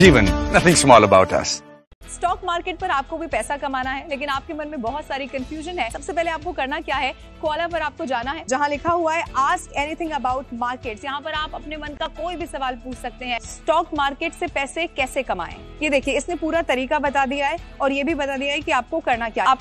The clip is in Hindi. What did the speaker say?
जीवन, nothing small about us. Stock market पर आपको भी पैसा कमाना है, लेकिन आपके मन में बहुत सारी कंफ्यूजन है। सबसे पहले आपको करना क्या है, कोला पर आपको जाना है, जहां लिखा हुआ है आस्क एनीथिंग अबाउट मार्केट्स। यहाँ पर आप अपने मन का कोई भी सवाल पूछ सकते हैं। स्टॉक मार्केट से पैसे कैसे कमाएं, ये देखिए इसने पूरा तरीका बता दिया है और ये भी बता दिया है कि आपको करना क्या है।